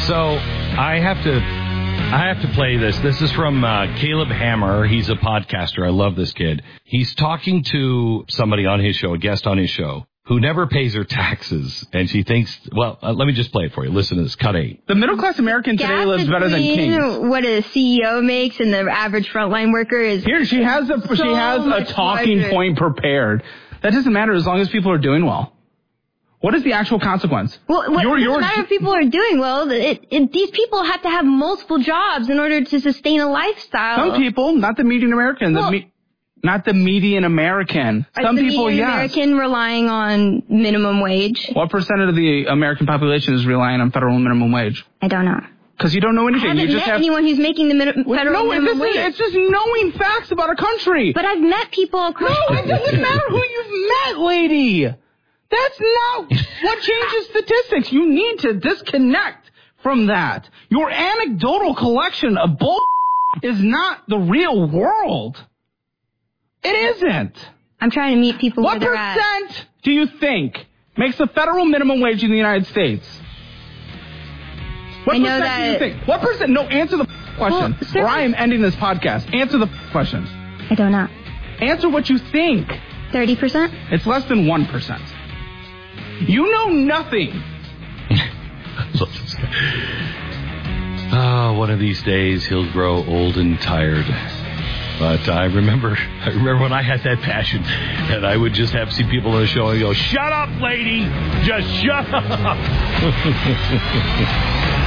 So I have to play this. This is from Caleb Hammer. He's a podcaster. I love this kid. He's talking to somebody on his show, a guest on his show, who never pays her taxes. And she thinks, well, let me just play it for you. Listen to this. Cut 8. The middle-class American today lives better than kings. What a CEO makes and the average frontline worker is. Here, she has a talking point prepared. That doesn't matter as long as people are doing well. What is the actual consequence? Well, it doesn't matter if people are doing well. These people have to have multiple jobs in order to sustain a lifestyle. Some people, not the median American. Not the median American. Some people, yes. American relying on minimum wage. What percentage of the American population is relying on federal minimum wage? I don't know. Because you don't know anything. I haven't met anyone who's making the federal minimum wage. It's just knowing facts about a country. But I've met people across. No, it doesn't matter who you've met, lady. That's not what changes statistics. You need to disconnect from that. Your anecdotal collection of bull is not the real world. It isn't. I'm trying to meet people where they're at. What percent do you think makes the federal minimum wage in the United States? What percent do you think? What percent? No, answer the question. Or I am ending this podcast. Answer the question. I don't know. Answer what you think. 30%? It's less than 1%. You know nothing. One of these days he'll grow old and tired. But I remember when I had that passion, and I would just see people on the show and go, "Shut up, lady! Just shut up!"